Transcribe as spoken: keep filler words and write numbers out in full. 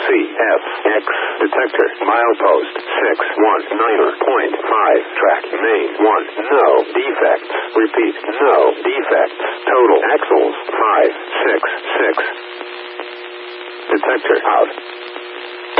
C F X. Detector. Milepost. six one nine point five. Track. Main. one. No defects. Repeat. No defects. Total axles. five six six. Detector out.